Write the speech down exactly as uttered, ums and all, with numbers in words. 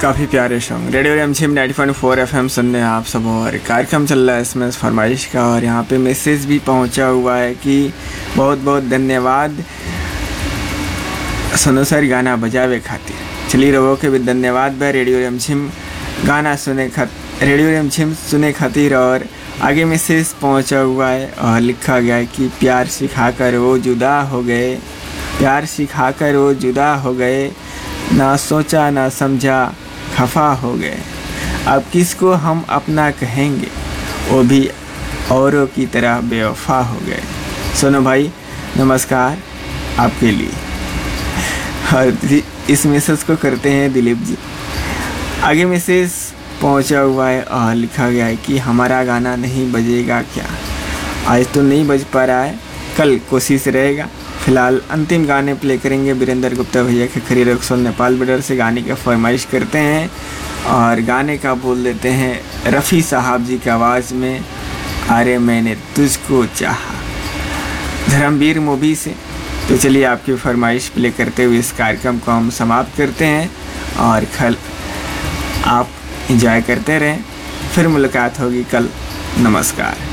काफ़ी प्यारे song radio रिमझिम नाइंटी पॉइंट फोर एफएम सुनने आप सब। और कार्यक्रम चल रहा है इसमें फरमाइश का, और यहाँ पे मैसेज भी पहुँचा हुआ है कि बहुत बहुत धन्यवाद सुनो सर गाना बजावे खातिर। चलिए रहो के भी धन्यवाद भाई रेडियो रिमझिम गाना सुने खत रेडियो रिमझिम सुने खातिर। और आगे मैसेज पहुँचा हुआ है और लिखा गया है कि प्यार सिखा कर वो जुदा हो गए, प्यार सिखा कर वो जुदा हो गए, ना सोचा ना समझा खफा हो गए, अब किसको हम अपना कहेंगे, वो भी औरों की तरह बेवफा हो गए। सोनू भाई नमस्कार आपके लिए। और इस मैसेज को करते हैं दिलीप जी। आगे मैसेज पहुंचा हुआ है और लिखा गया है कि हमारा गाना नहीं बजेगा क्या, आज तो नहीं बज पा रहा है, कल कोशिश रहेगा। फिलहाल अंतिम गाने प्ले करेंगे वीरेंद्र गुप्ता भैया के खरी रक्सौल नेपाल बॉर्डर से। गाने का फरमाइश करते हैं और गाने का बोल देते हैं रफ़ी साहब जी की आवाज़ में, अरे मैंने तुझको चाहा, धर्मवीर मूवी से। तो चलिए आपकी फरमाइश प्ले करते हुए इस कार्यक्रम को हम समाप्त करते हैं और कल आप एंजॉय करते रहें। फिर मुलाकात होगी कल। नमस्कार।